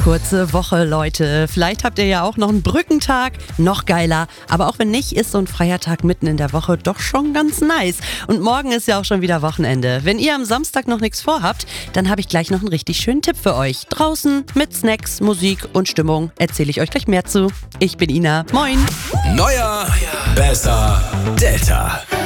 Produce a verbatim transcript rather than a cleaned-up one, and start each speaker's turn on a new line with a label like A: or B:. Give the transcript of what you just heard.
A: Kurze Woche, Leute. Vielleicht habt ihr ja auch noch einen Brückentag. Noch geiler. Aber auch wenn nicht, ist so ein freier Tag mitten in der Woche doch schon ganz nice. Und morgen ist ja auch schon wieder Wochenende. Wenn ihr am Samstag noch nichts vorhabt, dann habe ich gleich noch einen richtig schönen Tipp für euch. Draußen mit Snacks, Musik und Stimmung erzähle ich euch gleich mehr zu. Ich bin Ina. Moin.
B: Neuer, besser, Delta.